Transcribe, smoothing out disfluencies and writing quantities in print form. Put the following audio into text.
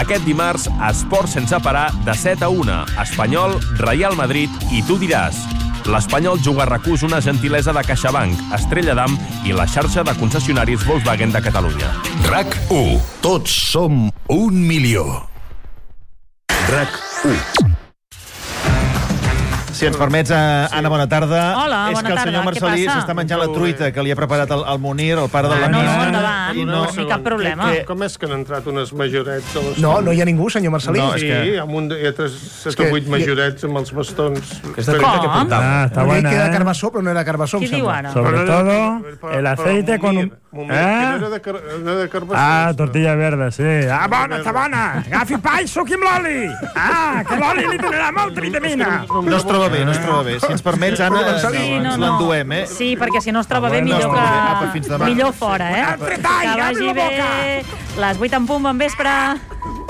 Aquest dimarts, esport sense parar de 7 a 1. Espanyol, Real Madrid i tu diràs. L'Espanyol juga a RAC1 una gentilesa de CaixaBank, Estrella d'Am i la xarxa de concessionaris Volkswagen de Catalunya. RAC1. Tots som 1 milió. RAC1. Si ens permets, Anna, bona tarda. Hola, bona tarda. És que el senyor Marcelí s'està menjant la truita que li ha preparat el Munir, el pare de la No, Nina. endavant, ni cap problema. Com és que han entrat unes majorets a les... No hi ha ningú, senyor Marcelí. No, és Sí, que- amb un... Hi ha 7 o 8 majorets amb els bastons. És de truita que Com? portava. Está Una buena, mica de ¿eh? carbassó, però no era carbassó, em Qui diu sembla. ara? Sobre todo el aceite con un... No era de carbassó. Ah, tortilla verde, sí. Ah, bona, està bona. Agafi pa i suqui amb l'oli. Ah, que l'oli li donarà molta vitamina. No es troba bé, no es troba bé. Si ens permets, Anna, Sí, ens l'enduem, eh? Sí, perquè si no es troba bé, No es millor troba bé. Apa, fins que... demà. Millor fora, eh? Altre tall, Que obri vagi la boca. bé. Les 8 en punt, bon vespre.